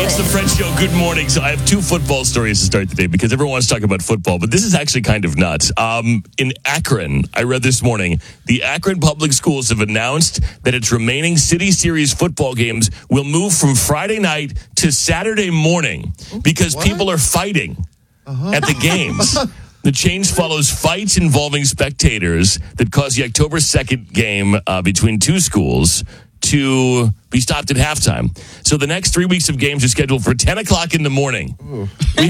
It's the Fred Show. Good morning. So I have two football stories to start the day because everyone wants to talk about football, but this is actually kind of nuts. In Akron, I read this morning, the Akron Public Schools have announced that its remaining City Series football games will move from Friday night to Saturday morning because people are fighting at the games. The change follows fights involving spectators that caused the October 2nd game between two schools to be stopped at halftime. So the next 3 weeks of games are scheduled for 10 o'clock in the morning. Ooh.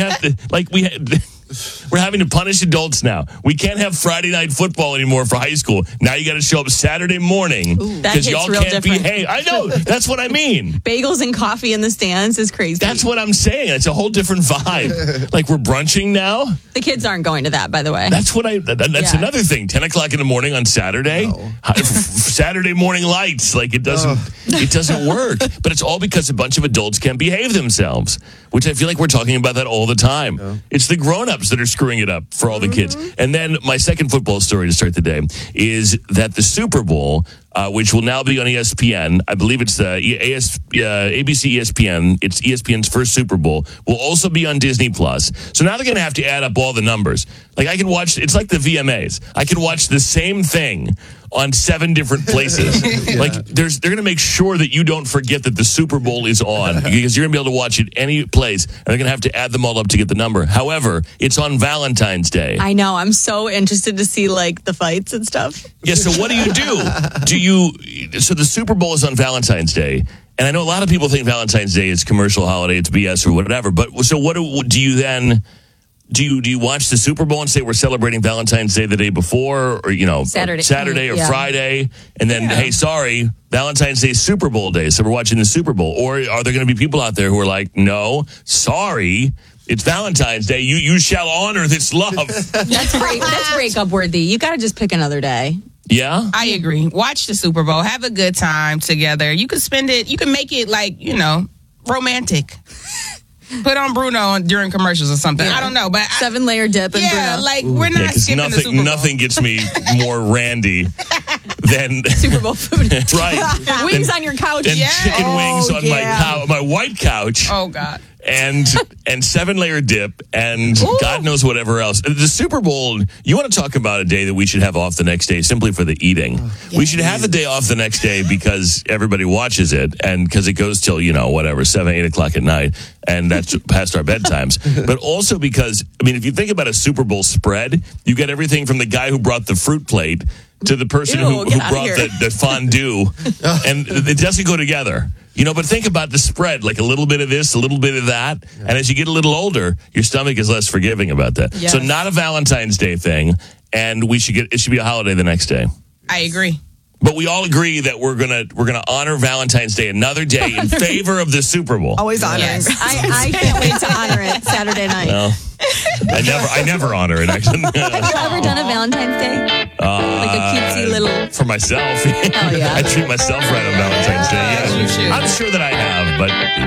We're having to punish adults now. We can't have Friday night football anymore for high school. Now you got to show up Saturday morning because y'all can't behave. I know. That's what I mean. Bagels and coffee in the stands is crazy. That's what I'm saying. It's a whole different vibe. Like we're brunching now. The kids aren't going to that, by the way. That's what that's another thing. 10 o'clock in the morning on Saturday. No. Saturday morning lights. Like it doesn't work. But it's all because a bunch of adults can't behave themselves, which I feel like we're talking about that all the time. Yeah. It's the grown-ups that are screwing it up for all the kids. And then my second football story to start the day is that the Super Bowl, which will now be on ESPN, I believe it's ABC ESPN, it's ESPN's first Super Bowl, will also be on Disney Plus. So now they're going to have to add up all the numbers. Like I can watch, it's like the VMAs. I can watch the same thing on 7 different places. Yeah. Like they're going to make sure that you don't forget that the Super Bowl is on because you're going to be able to watch it any place, and they're going to have to add them all up to get the number. However, it's on Valentine's Day. I know. I'm so interested to see like the fights and stuff. Yeah. So what do? So the Super Bowl is on Valentine's Day. And I know a lot of people think Valentine's Day is commercial holiday, it's BS or whatever. But so what do you then? Do you watch the Super Bowl and say we're celebrating Valentine's Day the day before, or Saturday or Friday, and then hey, sorry, Valentine's Day is Super Bowl day, so we're watching the Super Bowl? Or are there going to be people out there who are like, no, sorry, it's Valentine's Day, you shall honor this love? That's breakup worthy. You got to just pick another day. Yeah, I agree. Watch the Super Bowl, have a good time together. You can spend it. You can make it like romantic. Put on Bruno during commercials or something. I don't know, but 7-layer dip and Bruno. Like we're not skipping the Super Bowl. Nothing gets me more randy than Super Bowl food. Right. Wings on your couch. And chicken wings on my white couch. Oh God. And 7-layer dip and God knows whatever else. The Super Bowl, you want to talk about a day that we should have off the next day simply for the eating. We should have the day off the next day because everybody watches it and because it goes till, 7, 8 o'clock at night. And that's past our bedtimes. But also because, if you think about a Super Bowl spread, you get everything from the guy who brought the fruit plate to the person who brought the fondue. And it doesn't go together. But think about the spread, like a little bit of this, a little bit of that. Yeah. And as you get a little older, your stomach is less forgiving about that. Yes. So not a Valentine's Day thing. And it should be a holiday the next day. I agree. But we all agree that we're gonna honor Valentine's Day another day in favor of the Super Bowl. Always honoring. Yes. I can't wait to honor it Saturday night. No, I never honor it. Actually, have you ever done a Valentine's Day? Like a cutesy little for myself. Oh yeah, I treat myself right on Valentine's Day. Yeah, you should. I'm sure that I have, but.